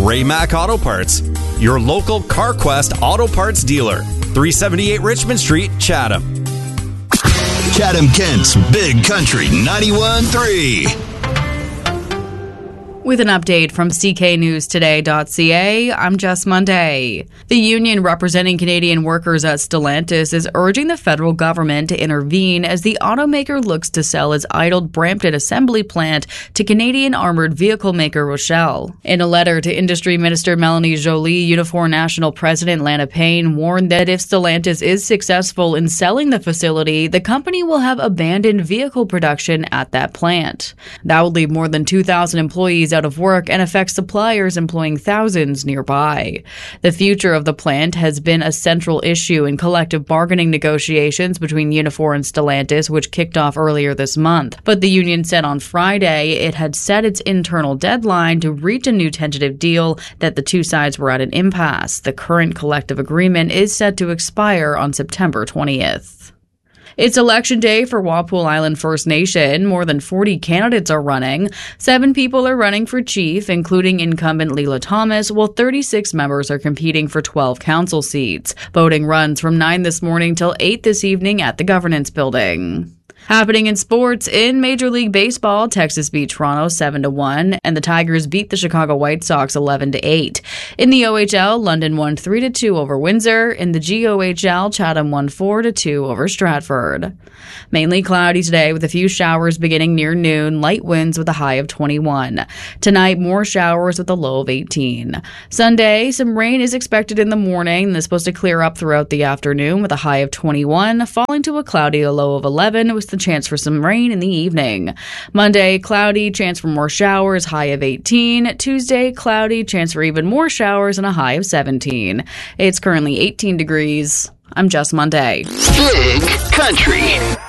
Ray Mack Auto Parts, your local CarQuest Auto Parts dealer. 378 Richmond Street, Chatham. Chatham-Kent's Big Country 91.3. With an update from cknewstoday.ca, I'm Jess Monday. The union representing Canadian workers at Stellantis is urging the federal government to intervene as the automaker looks to sell its idled Brampton assembly plant to Canadian armored vehicle maker Rochelle. In a letter to Industry Minister Melanie Joly, Unifor National President Lana Payne warned that if Stellantis is successful in selling the facility, the company will have abandoned vehicle production at that plant. That would leave more than 2,000 employees out of work and affect suppliers employing thousands nearby. The future of the plant has been a central issue in collective bargaining negotiations between Unifor and Stellantis, which kicked off earlier this month. But the union said on Friday it had set its internal deadline to reach a new tentative deal, that the two sides were at an impasse. The current collective agreement is set to expire on September 20th. It's Election Day for Walpole Island First Nation. More than 40 candidates are running. 7 people are running for chief, including incumbent Leela Thomas, while 36 members are competing for 12 council seats. Voting runs from 9 this morning till 8 this evening at the Governance Building. Happening in sports, in Major League Baseball, Texas beat Toronto 7-1, and the Tigers beat the Chicago White Sox 11-8. In the OHL, London won 3-2 over Windsor. In the GOHL, Chatham won 4-2 over Stratford. Mainly cloudy today with a few showers beginning near noon, light winds with a high of 21. Tonight, more showers with a low of 18. Sunday, some rain is expected in the morning, and it's supposed to clear up throughout the afternoon with a high of 21, falling to a cloudy low of 11 with the chance for some rain in the evening. Monday, cloudy, chance for more showers, high of 18. Tuesday, cloudy, chance for even more showers and a high of 17. It's currently 18 degrees. I'm Jess Monday. Big Country.